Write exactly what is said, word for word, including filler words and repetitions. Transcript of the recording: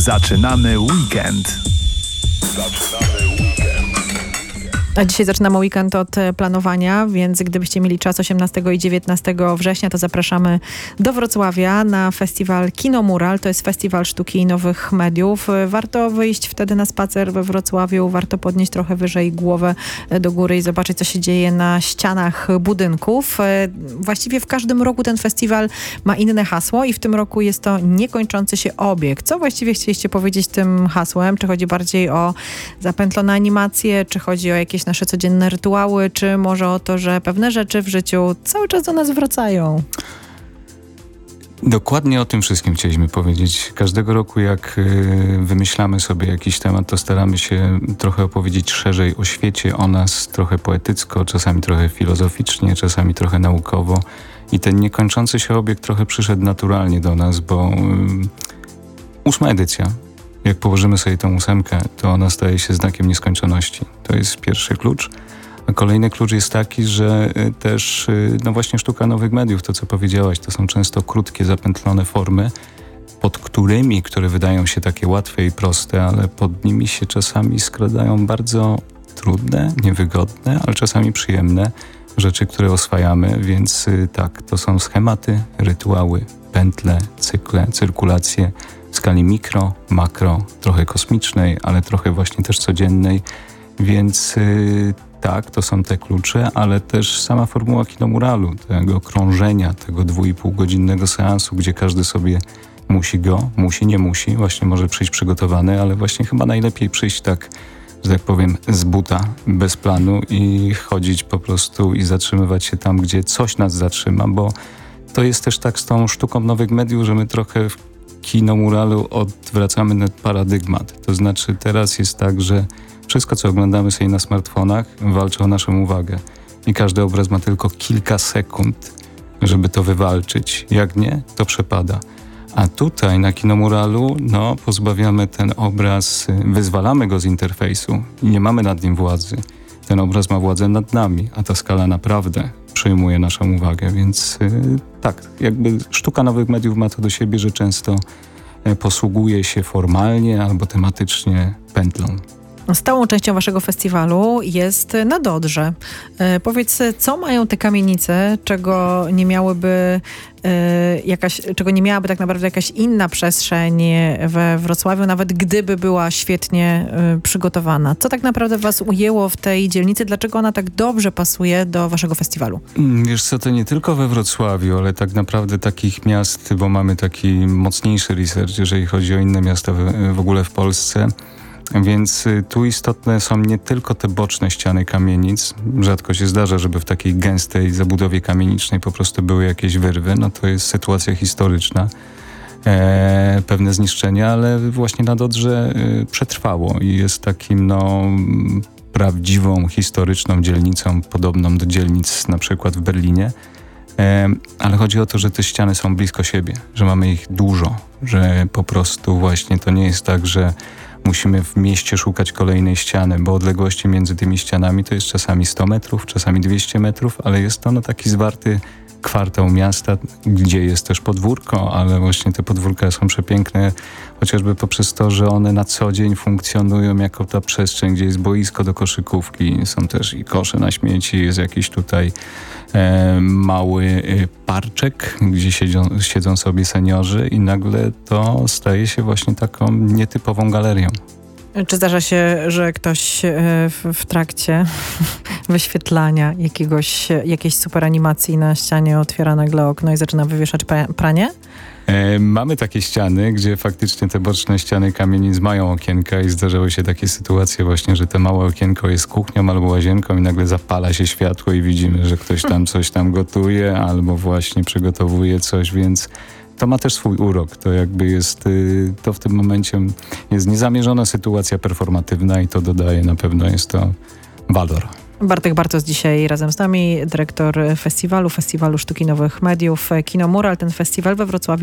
Zaczynamy weekend. Zaczynamy weekend. A dzisiaj zaczynamy weekend od planowania, więc gdybyście mieli czas osiemnastego i dziewiętnastego września, to zapraszamy do Wrocławia na festiwal Kino Mural. To jest festiwal sztuki i nowych mediów. Warto wyjść wtedy na spacer we Wrocławiu, warto podnieść trochę wyżej głowę do góry i zobaczyć, co się dzieje na ścianach budynków. Właściwie w każdym roku ten festiwal ma inne hasło i w tym roku jest to niekończący się obieg. Co właściwie chcieliście powiedzieć tym hasłem? Czy chodzi bardziej o zapętlone animacje, czy chodzi o jakieś nasze codzienne rytuały, czy może o to, że pewne rzeczy w życiu cały czas do nas wracają? Dokładnie o tym wszystkim chcieliśmy powiedzieć. Każdego roku jak y, wymyślamy sobie jakiś temat, to staramy się trochę opowiedzieć szerzej o świecie, o nas, trochę poetycko, czasami trochę filozoficznie, czasami trochę naukowo. I ten niekończący się obieg trochę przyszedł naturalnie do nas, bo y, ósma edycja. Jak położymy sobie tą ósemkę, to ona staje się znakiem nieskończoności. To jest pierwszy klucz. A kolejny klucz jest taki, że też, no właśnie sztuka nowych mediów, to co powiedziałaś, to są często krótkie, zapętlone formy, pod którymi, które wydają się takie łatwe i proste, ale pod nimi się czasami skradają bardzo trudne, niewygodne, ale czasami przyjemne rzeczy, które oswajamy, więc tak, to są schematy, rytuały, pętle, cykle, cyrkulacje, w skali mikro, makro, trochę kosmicznej, ale trochę właśnie też codziennej, więc yy, tak, to są te klucze, ale też sama formuła kinomuralu, tego krążenia, tego dwu i pół godzinnego seansu, gdzie każdy sobie musi go, musi, nie musi, właśnie może przyjść przygotowany, ale właśnie chyba najlepiej przyjść tak, że tak powiem, z buta, bez planu i chodzić po prostu i zatrzymywać się tam, gdzie coś nas zatrzyma, bo to jest też tak z tą sztuką nowych mediów, że my trochę w kinomuralu odwracamy ten paradygmat. To znaczy teraz jest tak, że wszystko, co oglądamy sobie na smartfonach, walczy o naszą uwagę. I każdy obraz ma tylko kilka sekund, żeby to wywalczyć. Jak nie, to przepada. A tutaj na kinomuralu, no, pozbawiamy ten obraz, wyzwalamy go z interfejsu i nie mamy nad nim władzy. Ten obraz ma władzę nad nami, a ta skala naprawdę przyjmuje naszą uwagę, więc yy, tak, jakby sztuka nowych mediów ma to do siebie, że często yy, posługuje się formalnie albo tematycznie pętlą. Stałą częścią waszego festiwalu jest na Dodrze. E, powiedz, co mają te kamienice, czego nie miałyby e, jakaś, czego nie miałaby tak naprawdę jakaś inna przestrzeń we Wrocławiu, nawet gdyby była świetnie e, przygotowana. Co tak naprawdę was ujęło w tej dzielnicy? Dlaczego ona tak dobrze pasuje do waszego festiwalu? Wiesz co, to nie tylko we Wrocławiu, ale tak naprawdę takich miast, bo mamy taki mocniejszy research, jeżeli chodzi o inne miasta w, w ogóle w Polsce. Więc tu istotne są nie tylko te boczne ściany kamienic. Rzadko się zdarza, żeby w takiej gęstej zabudowie kamienicznej po prostu były jakieś wyrwy. No to jest sytuacja historyczna, e, pewne zniszczenia, ale właśnie na Dodrze e, przetrwało i jest takim no prawdziwą, historyczną dzielnicą, podobną do dzielnic na przykład w Berlinie. E, ale chodzi o to, że te ściany są blisko siebie, że mamy ich dużo, że po prostu właśnie to nie jest tak, że musimy w mieście szukać kolejnej ściany, bo odległości między tymi ścianami to jest czasami sto metrów, czasami dwieście metrów, ale jest to no, taki zwarty kwartał miasta, gdzie jest też podwórko, ale właśnie te podwórka są przepiękne, chociażby poprzez to, że one na co dzień funkcjonują jako ta przestrzeń, gdzie jest boisko do koszykówki, są też i kosze na śmieci, jest jakiś tutaj e, mały e, parczek, gdzie siedzą, siedzą sobie seniorzy i nagle to staje się właśnie taką nietypową galerią. Czy zdarza się, że ktoś w, w trakcie wyświetlania jakiegoś, jakiejś super animacji na ścianie otwiera nagle okno i zaczyna wywieszać pranie? E, mamy takie ściany, gdzie faktycznie te boczne ściany kamienic mają okienka i zdarzały się takie sytuacje właśnie, że te małe okienko jest kuchnią albo łazienką i nagle zapala się światło i widzimy, że ktoś tam coś tam gotuje albo właśnie przygotowuje coś, więc to ma też swój urok. To jakby jest, to w tym momencie jest niezamierzona sytuacja performatywna i to dodaje, na pewno jest to walor. Bartek Bartos dzisiaj razem z nami, dyrektor festiwalu, Festiwalu Sztuki Nowych Mediów Kino Mural. Ten festiwal we Wrocławiu